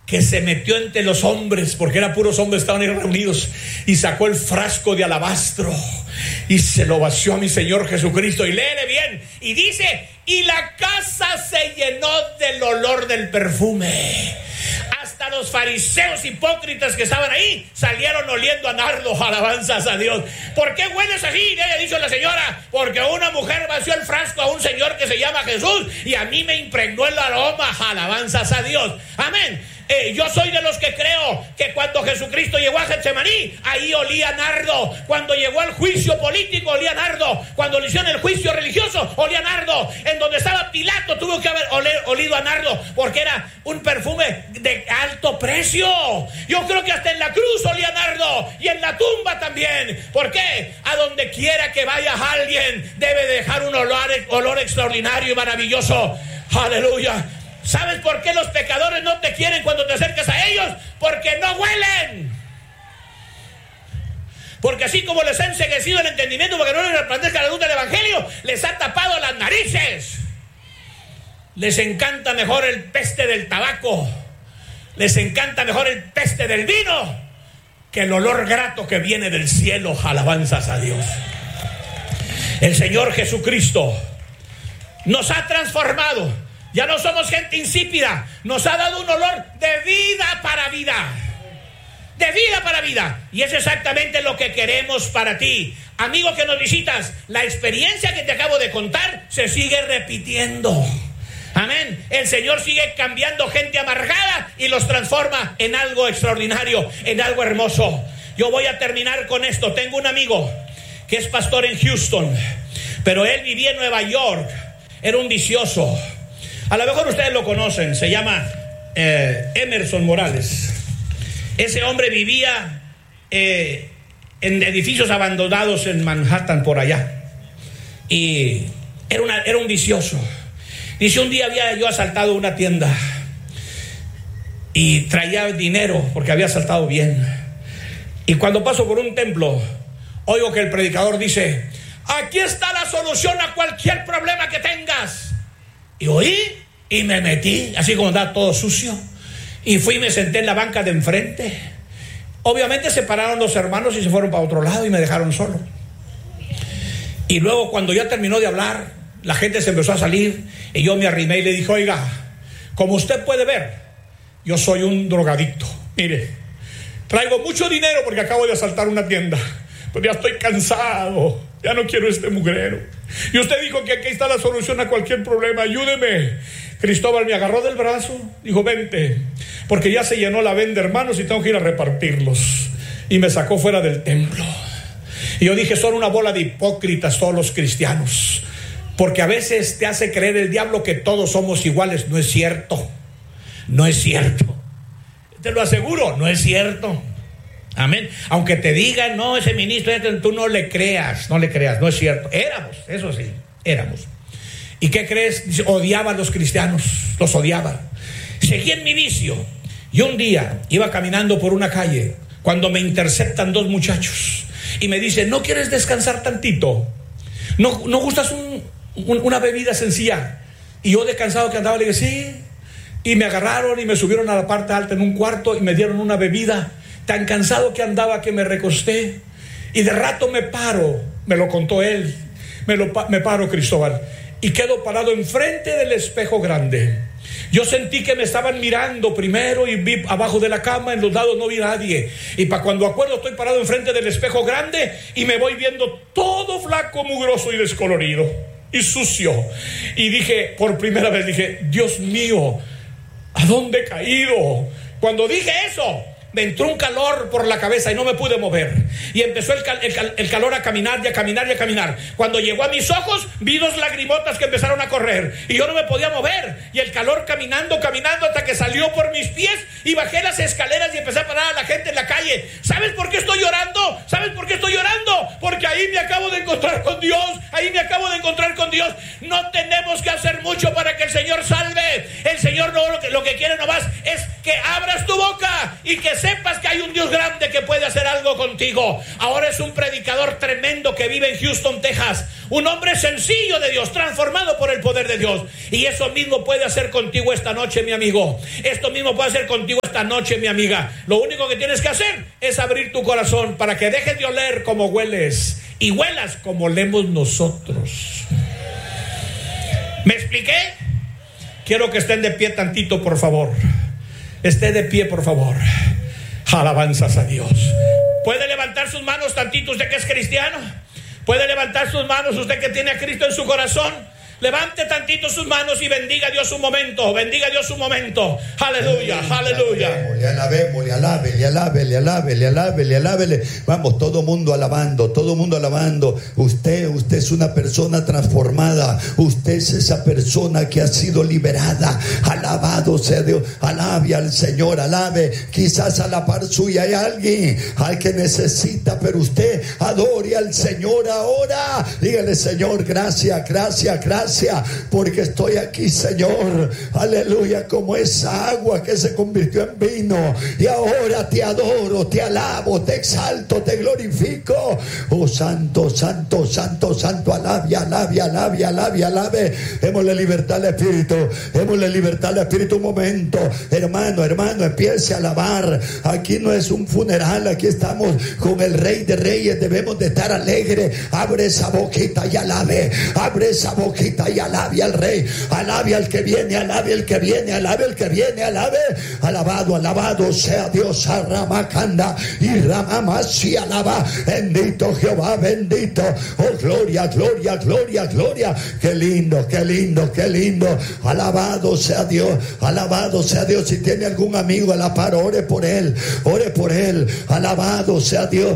que se metió entre los hombres, porque eran puros hombres, estaban ahí reunidos, y sacó el frasco de alabastro y se lo vació a mi Señor Jesucristo. Y léele bien, y dice: y la casa se llenó del olor del perfume. Hasta los fariseos hipócritas que estaban ahí salieron oliendo a nardo. Alabanzas a Dios. ¿Por qué hueles así? Le ha dicho la señora: porque una mujer vació el frasco a un señor que se llama Jesús, y a mí me impregnó el aroma. Alabanzas a Dios. Amén. Yo soy de los que creo que cuando Jesucristo llegó a Getsemaní, ahí olía nardo. Cuando llegó al juicio político, olía nardo. Cuando le hicieron el juicio religioso, olía nardo. En donde estaba Pilato, tuvo que haber olido a nardo, porque era un perfume de alto precio. Yo creo que hasta en la cruz olía nardo, y en la tumba también. ¿Por qué? A donde quiera que vaya alguien, debe dejar un olor extraordinario y maravilloso. Aleluya. ¿Sabes por qué los pecadores no te quieren cuando te acercas a ellos? Porque no huelen. Porque así como les ha enceguecido el entendimiento, porque no les resplandezca la luz del evangelio, les ha tapado las narices. Les encanta mejor el peste del tabaco, les encanta mejor el peste del vino que el olor grato que viene del cielo. Alabanzas a Dios. El Señor Jesucristo nos ha transformado. Ya no somos gente insípida. Nos ha dado un olor de vida para vida. De vida para vida. Y es exactamente lo que queremos para ti. Amigo que nos visitas, la experiencia que te acabo de contar se sigue repitiendo. Amén. El Señor sigue cambiando gente amargada y los transforma en algo extraordinario, en algo hermoso. Yo voy a terminar con esto. Tengo un amigo que es pastor en Houston, pero él vivía en Nueva York. Era un vicioso. A lo mejor ustedes lo conocen, se llama Emerson Morales. Ese hombre vivía en edificios abandonados en Manhattan, por allá. Y era un vicioso. Dice: un día había yo asaltado una tienda y traía dinero porque había asaltado bien. Y cuando paso por un templo, oigo que el predicador dice: aquí está la solución a cualquier problema que tengas. Y oí y me metí, así como estaba todo sucio, y fui y me senté en la banca de enfrente. Obviamente se pararon los hermanos y se fueron para otro lado y me dejaron solo. Y luego, cuando ya terminó de hablar, la gente se empezó a salir y yo me arrimé y le dije: oiga, como usted puede ver, yo soy un drogadicto. Mire, traigo mucho dinero porque acabo de asaltar una tienda, pero ya estoy cansado, ya no quiero este mugrero. Y usted dijo que aquí está la solución a cualquier problema, ayúdeme. Cristóbal me agarró del brazo, dijo: vente, porque ya se llenó la venda, hermanos, y tengo que ir a repartirlos. Y me sacó fuera del templo. Y yo dije: son una bola de hipócritas todos los cristianos, porque a veces te hace creer el diablo que todos somos iguales. No es cierto, no es cierto, te lo aseguro, no es cierto. Amén. Aunque te digan: no, ese ministro, tú no le creas, no es cierto. Éramos, eso sí, éramos. ¿Y qué crees? Dice: odiaba a los cristianos, los odiaba. Seguí en mi vicio. Y un día iba caminando por una calle cuando me interceptan dos muchachos y me dicen: ¿no quieres descansar tantito? ¿No gustas una bebida sencilla? Y yo, de cansado que andaba, le dije: sí. Y me agarraron y me subieron a la parte alta en un cuarto y me dieron una bebida. Tan cansado que andaba que me recosté. Y de rato me paro, me lo contó él, me paro, Cristóbal, y quedo parado enfrente del espejo grande. Yo sentí que me estaban mirando primero y vi abajo de la cama, en los lados no vi a nadie. Y para cuando acuerdo, estoy parado enfrente del espejo grande y me voy viendo todo flaco, mugroso y descolorido y sucio. Y dije, por primera vez dije: Dios mío, ¿a dónde he caído? Cuando dije eso, me entró un calor por la cabeza y no me pude mover. Y empezó el calor a caminar y a caminar y a caminar. Cuando llegó a mis ojos, vi dos lagrimotas que empezaron a correr. Y yo no me podía mover. Y el calor caminando hasta que salió por mis pies. Y bajé las escaleras y empecé a parar a la gente en la calle. ¿Sabes por qué estoy llorando? ¿Sabes por qué estoy llorando? Porque ahí me acabo de encontrar con Dios. Ahí me acabo de encontrar con Dios. No tenemos que hacer mucho para que el Señor salve. El Señor no, lo que quiere nomás es que abras tu boca y que sepas que hay un Dios grande que puede hacer algo contigo. Ahora es un predicador tremendo que vive en Houston, Texas, un hombre sencillo de Dios, transformado por el poder de Dios, y eso mismo puede hacer contigo esta noche, mi amigo. Esto mismo puede hacer contigo esta noche, mi amiga. Lo único que tienes que hacer es abrir tu corazón para que dejes de oler como hueles y huelas como olemos nosotros. ¿Me expliqué? Quiero que estén de pie tantito, por favor. Esté de pie, por favor. Alabanzas a Dios. ¿Puede levantar sus manos tantito usted que es cristiano? ¿Puede levantar sus manos usted que tiene a Cristo en su corazón? Levante tantito sus manos y bendiga a Dios un momento. Bendiga a Dios un momento. Aleluya, aleluya. Le alabemos, le alabe, le alabe, le alabe, le alabe, le alabe. Vamos, todo mundo alabando, todo mundo alabando. Usted es una persona transformada. Usted es esa persona que ha sido liberada. Alabado sea Dios. Alabe al Señor, alabe. Quizás a la par suya hay alguien al que necesita, pero usted adore al Señor ahora. Dígale: Señor, gracias, gracias, gracias, porque estoy aquí, Señor. Aleluya, como esa agua que se convirtió en vino, y ahora te adoro, te alabo, te exalto, te glorifico. Oh, santo, santo, santo, santo. Alabe, alabe, alabe, alabe, alabe. Démosle libertad al Espíritu, démosle libertad al Espíritu. Un momento, hermano, hermano, empiece a alabar. Aquí no es un funeral, aquí estamos con el Rey de Reyes. Debemos de estar alegres. Abre esa boquita y alabe, abre esa boquita y alabe al Rey, alabe al que viene, alabe al que viene, alabe al que viene, alabe. Alabado, alabado sea Dios. Aramacanda y Ramamasi, alaba. Bendito Jehová, bendito. Oh, gloria, gloria, gloria, gloria. Qué lindo, qué lindo, qué lindo. Alabado sea Dios, alabado sea Dios. Si tiene algún amigo a la par, ore por él, ore por él. Alabado sea Dios.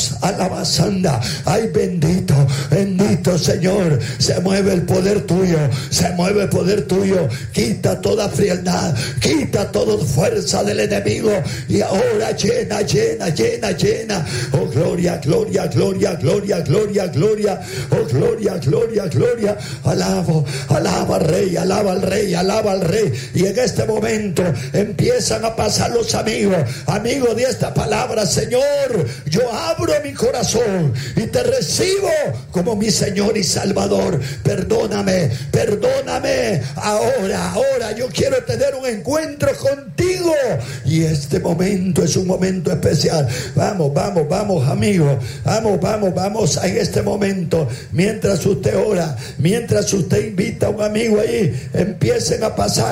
Alabazanda. Ay, bendito, bendito Señor. Se mueve el poder tuyo, se mueve el poder tuyo. Quita toda frialdad, quita toda fuerza del enemigo, y ahora llena, llena, llena, llena. Oh, gloria, gloria, gloria, gloria, gloria, gloria. Oh, gloria, gloria, gloria. Alabo, alaba al Rey, alaba al Rey, alaba al Rey. Y en este momento empiezan a pasar los amigos de esta palabra. Señor, yo abro mi corazón y te recibo como mi Señor y Salvador. Perdóname, perdóname. Ahora yo quiero tener un encuentro contigo, y este momento es un momento especial. Vamos, vamos, vamos, amigos. Vamos en este momento. Mientras usted ora, mientras usted invita a un amigo ahí, empiecen a pasar.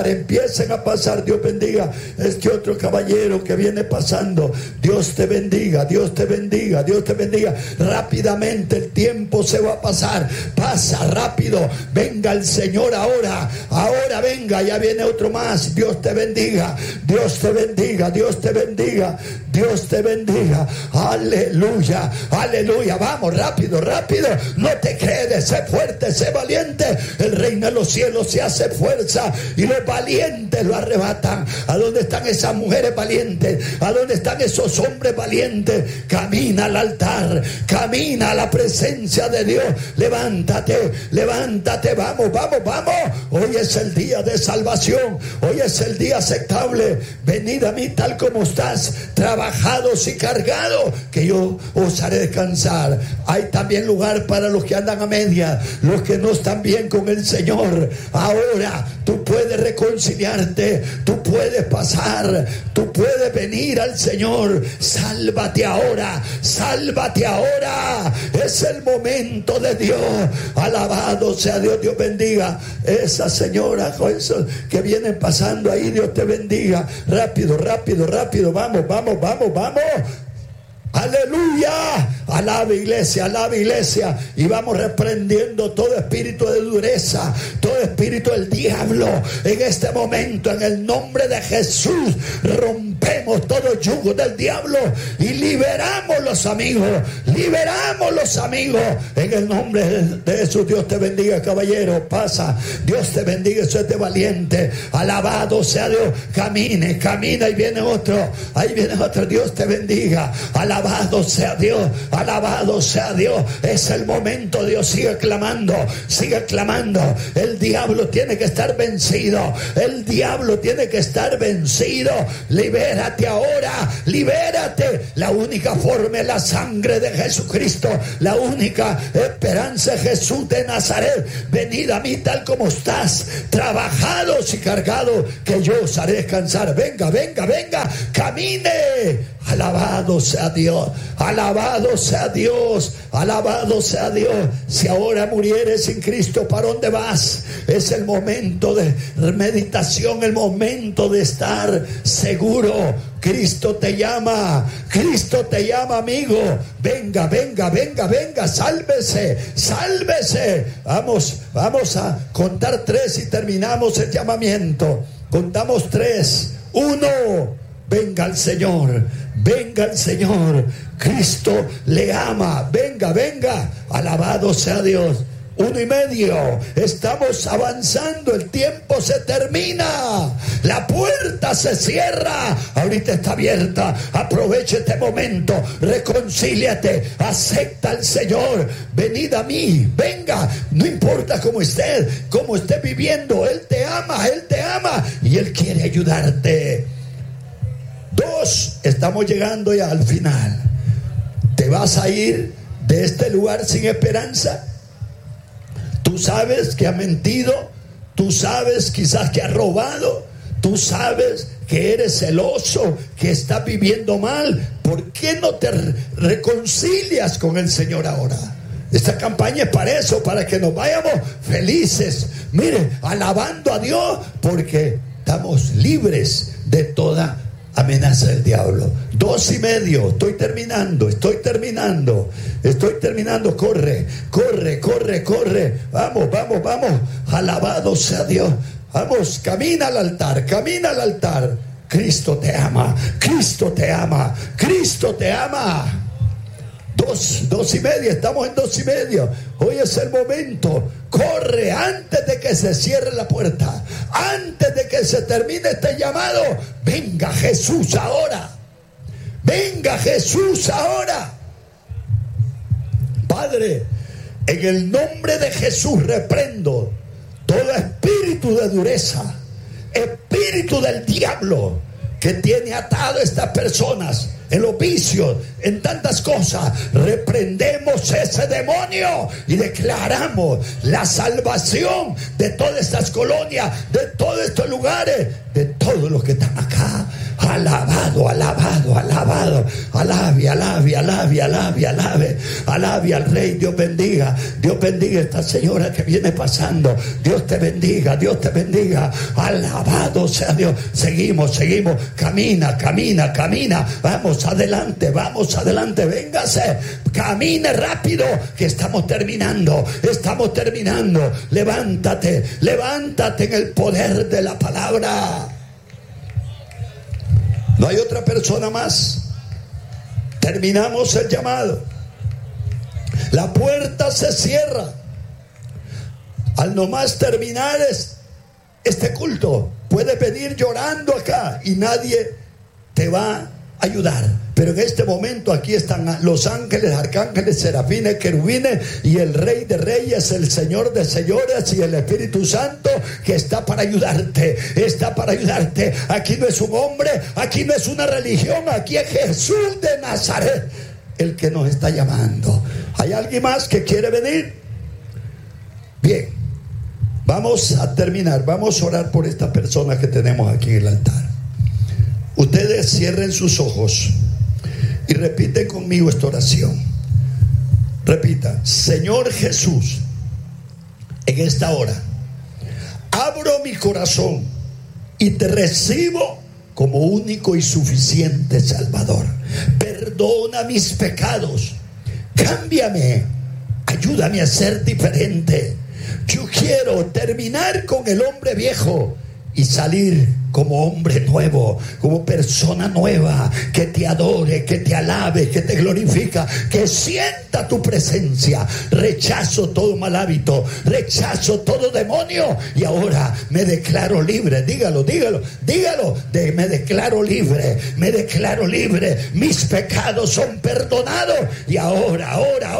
Dios bendiga este otro caballero que viene pasando. Dios te bendiga, Dios te bendiga, Dios te bendiga. Rápidamente el tiempo se va a pasar. Pasa rápido. Venga el Señor ahora venga, ya viene otro más. Dios te bendiga, Dios te bendiga, Dios te bendiga, Dios te bendiga. Aleluya, aleluya. Vamos, rápido, rápido. No te quedes, sé fuerte, sé valiente. El reino de los cielos se hace fuerza, y los valientes lo arrebatan. ¿A dónde están esas mujeres valientes? ¿A dónde están esos hombres valientes? Camina al altar, camina a la presencia de Dios. Levántate, levántate. Vamos, vamos, vamos. Hoy es el día de salvación. Hoy es el día aceptable. Venid a mí tal como estás, trabajados y cargados, que yo os haré descansar. Hay también lugar para los que andan a media, los que no están bien con el Señor. Ahora tú puedes reconciliarte, tú puedes pasar, tú puedes venir al Señor. Sálvate ahora, sálvate ahora. Es el momento de Dios. Alabado sea Dios. Dios bendiga esa señora que vienen pasando ahí. Dios te bendiga. Rápido, rápido, rápido. Vamos, vamos, vamos, vamos. Aleluya. Alabe iglesia, y vamos reprendiendo todo espíritu de dureza, todo espíritu del diablo en este momento. En el nombre de Jesús rompemos todo yugo del diablo y liberamos los amigos, en el nombre de Jesús. Dios te bendiga, caballero. Pasa, Dios te bendiga. Eso es de valiente. Alabado sea Dios. Camine, camina. Ahí viene otro, Dios te bendiga. Alabado sea Dios, alabado sea Dios. Es el momento. Dios sigue clamando, sigue clamando. El diablo tiene que estar vencido, el diablo tiene que estar vencido. Libérate libérate ahora, libérate. La única forma es la sangre de Jesucristo, la única esperanza es Jesús de Nazaret. Venid a mí tal como estás, trabajados y cargados, que yo os haré descansar. Venga, venga, venga, camine. Alabado sea Dios, alabado sea Dios, alabado sea Dios. Si ahora murieres en Cristo, ¿para dónde vas? Es el momento de meditación, el momento de estar seguro. Cristo te llama, amigo. Venga, venga, venga, venga, sálvese, sálvese. Vamos a contar 3 y terminamos el llamamiento. Contamos 3, 1. Venga el Señor, venga el Señor. Cristo le ama. Venga, venga. Alabado sea Dios. 1 y medio. Estamos avanzando. El tiempo se termina. La puerta se cierra. Ahorita está abierta. Aprovecha este momento. Reconcíliate. Acepta al Señor. Venid a mí. Venga. No importa cómo esté viviendo. Él te ama. Él te ama. Y Él quiere ayudarte. 2, estamos llegando ya al final. ¿Te vas a ir de este lugar sin esperanza? Tú sabes que ha mentido, tú sabes quizás que ha robado, tú sabes que eres celoso, que estás viviendo mal. ¿Por qué no te reconcilias con el Señor ahora? Esta campaña es para eso, para que nos vayamos felices, mire, alabando a Dios, porque estamos libres de toda amenaza del diablo. 2 y medio. Estoy terminando. Corre. Vamos. Alabado sea Dios. Vamos, camina al altar. Cristo te ama. 2 y media. Estamos en 2 y medio. Hoy es el momento. Corre antes de que se cierre la puerta, antes de que se termine este llamado. Venga Jesús ahora. Padre, en el nombre de Jesús reprendo todo espíritu de dureza, espíritu del diablo que tiene atado a estas personas en los vicios, en tantas cosas. Reprendemos ese demonio y declaramos la salvación de todas estas colonias, de todos estos lugares, de todos los que están acá. Alabado. Alabe al Rey. Dios bendiga a esta señora que viene pasando. Dios te bendiga. Alabado sea Dios. Seguimos. Camina. Vamos adelante. Véngase. Camine rápido, que estamos terminando. Levántate en el poder de la palabra. No hay otra persona más. Terminamos el llamado. La puerta se cierra. Al nomás terminar este culto, puedes venir llorando acá y nadie te va a ayudar. Pero en este momento aquí están los ángeles, arcángeles, serafines, querubines y el Rey de Reyes, el Señor de Señores y el Espíritu Santo, que está para ayudarte. Aquí no es un hombre, aquí no es una religión, aquí es Jesús de Nazaret el que nos está llamando. ¿Hay alguien más que quiere venir? Bien, vamos a terminar. Vamos a orar por estas personas que tenemos aquí en el altar. Ustedes cierren sus ojos y repiten conmigo esta oración. Repita: Señor Jesús, en esta hora abro mi corazón y te recibo como único y suficiente Salvador. Perdona mis pecados, cámbiame, ayúdame a ser diferente. Yo quiero terminar con el hombre viejo y salir como hombre nuevo, como persona nueva, que te adore, que te alabe, que te glorifica, que sienta tu presencia. Rechazo todo mal hábito, rechazo todo demonio y ahora me declaro libre. Dígalo, me declaro libre, mis pecados son perdonados y ahora,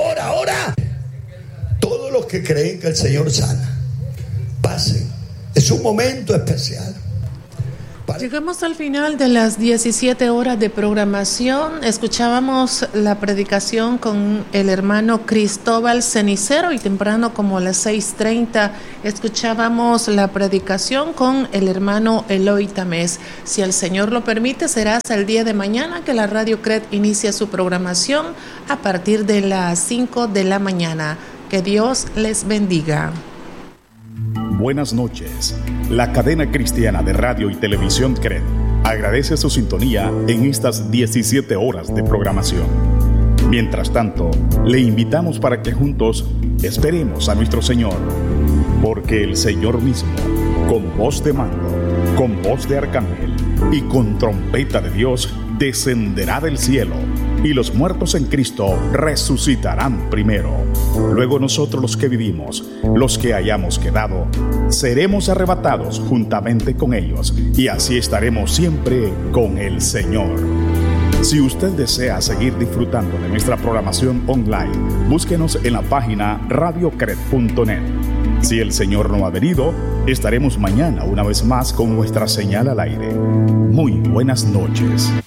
todos los que creen que el Señor sana, pasen. Es un momento especial. Llegamos al final de las 17 horas de programación. Escuchábamos la predicación con el hermano Cristóbal Cenicero y temprano como a las 6:30 escuchábamos la predicación con el hermano Eloy Tamés. Si el Señor lo permite, será hasta el día de mañana que la Radio CRED inicia su programación a partir de las 5 de la mañana. Que Dios les bendiga. Buenas noches. La cadena cristiana de radio y televisión CRED agradece su sintonía en estas 17 horas de programación. Mientras tanto, le invitamos para que juntos esperemos a nuestro Señor, porque el Señor mismo, con voz de mando, con voz de arcángel y con trompeta de Dios, descenderá del cielo, y los muertos en Cristo resucitarán primero. Luego nosotros los que vivimos, los que hayamos quedado, seremos arrebatados juntamente con ellos, y así estaremos siempre con el Señor. Si usted desea seguir disfrutando de nuestra programación online, búsquenos en la página radiocred.net. Si el Señor no ha venido, estaremos mañana una vez más con nuestra señal al aire. Muy buenas noches.